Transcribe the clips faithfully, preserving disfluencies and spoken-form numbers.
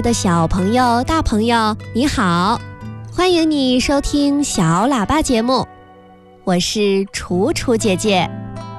的小朋友、大朋友，你好，欢迎你收听小喇叭节目，我是楚楚姐姐。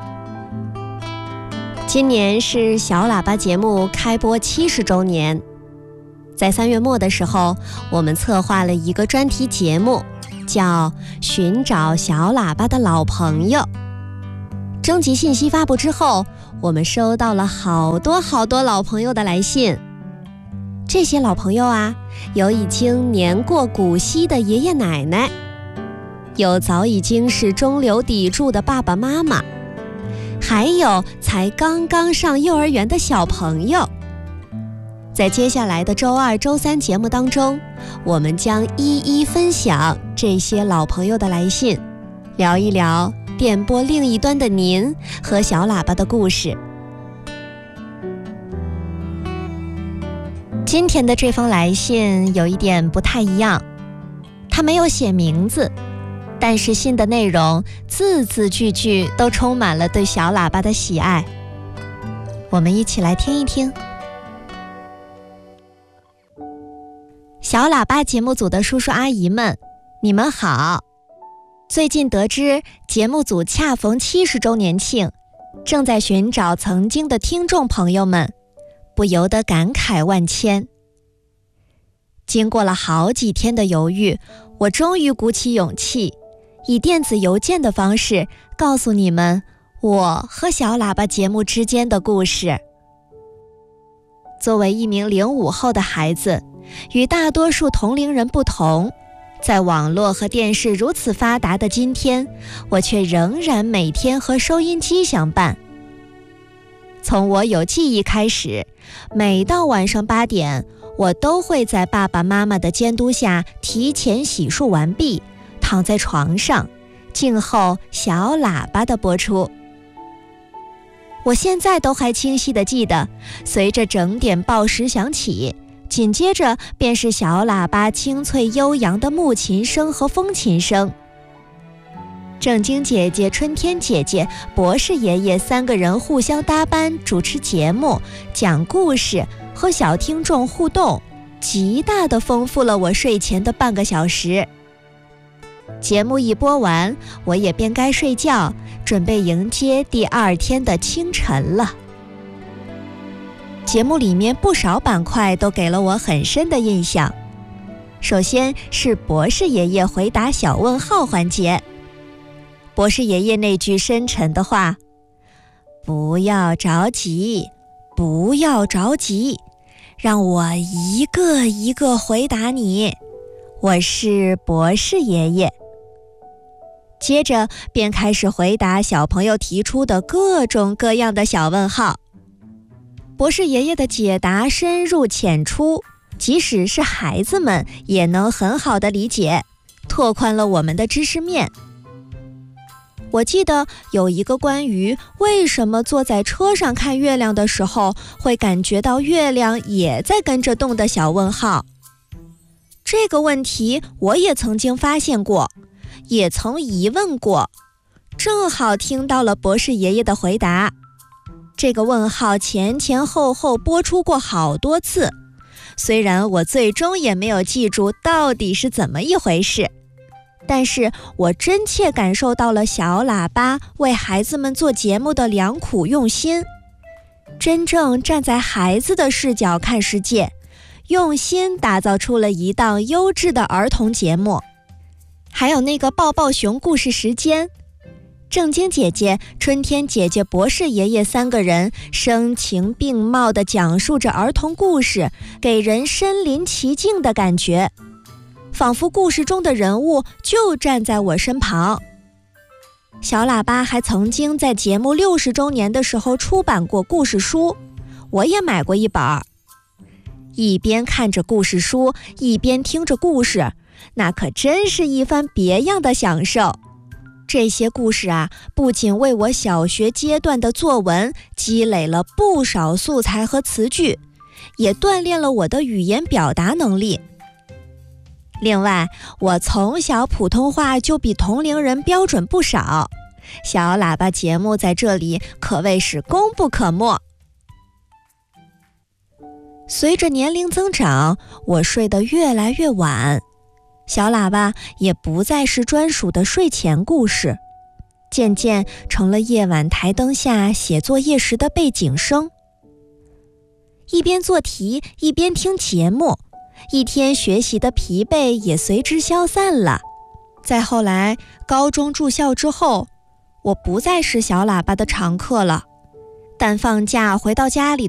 今年是小喇叭节目开播七十周年，在三月末的时候，我们策划了一个专题节目，叫《寻找小喇叭的老朋友》。征集信息发布之后，我们收到了好多好多老朋友的来信。这些老朋友啊，有已经年过古稀的爷爷奶奶，有早已经是中流砥柱的爸爸妈妈，还有才刚刚上幼儿园的小朋友。在接下来的周二、周三节目当中，我们将一一分享这些老朋友的来信，聊一聊电波另一端的您和小喇叭的故事。今天的这封来信有一点不太一样，他没有写名字，但是信的内容字字句句都充满了对小喇叭的喜爱。我们一起来听一听。小喇叭节目组的叔叔阿姨们，你们好！最近得知节目组恰逢七十周年庆，正在寻找曾经的听众朋友们，不由得感慨万千。经过了好几天的犹豫，我终于鼓起勇气，以电子邮件的方式告诉你们我和小喇叭节目之间的故事。作为一名零五后的孩子，与大多数同龄人不同，在网络和电视如此发达的今天，我却仍然每天和收音机相伴。从我有记忆开始，每到晚上八点，我都会在爸爸妈妈的监督下提前洗漱完毕，躺在床上，静候小喇叭的播出。我现在都还清晰地记得，随着整点报时响起，紧接着便是小喇叭清脆悠扬的木琴声和风琴声。正经姐姐、春天姐姐、博士爷爷三个人互相搭班主持节目，讲故事，和小听众互动，极大地丰富了我睡前的半个小时。节目一播完，我也便该睡觉，准备迎接第二天的清晨了。节目里面不少板块都给了我很深的印象。首先是博士爷爷回答小问号环节。博士爷爷那句深沉的话，不要着急，不要着急，让我一个一个回答你，我是博士爷爷。接着便开始回答小朋友提出的各种各样的小问号。博士爷爷的解答深入浅出，即使是孩子们也能很好的理解，拓宽了我们的知识面。我记得有一个关于为什么坐在车上看月亮的时候会感觉到月亮也在跟着动的小问号。这个问题我也曾经发现过，也曾疑问过，正好听到了博士爷爷的回答。这个问号前前后后播出过好多次，虽然我最终也没有记住到底是怎么一回事，但是我真切感受到了小喇叭为孩子们做节目的良苦用心，真正站在孩子的视角看世界，用心打造出了一档优质的儿童节目。还有那个抱抱熊故事时间，正经姐姐、春天姐姐、博士爷爷三个人声情并茂地讲述着儿童故事，给人身临其境的感觉，仿佛故事中的人物就站在我身旁。小喇叭还曾经在节目六十周年的时候出版过故事书，我也买过一本。一边看着故事书，一边听着故事，那可真是一番别样的享受。这些故事啊，不仅为我小学阶段的作文积累了不少素材和词句，也锻炼了我的语言表达能力。另外，我从小普通话就比同龄人标准不少，小喇叭节目在这里可谓是功不可没。 随着年龄增长，我睡得越来越晚，小喇叭也不再是专属的睡前故事，渐渐成了夜晚台灯下写作业时的背景声。一边做题一边听节目，一天学习的疲惫也随之消散了。再后来，高中住校之后，我不再是小喇叭的常客了，但放假回到家里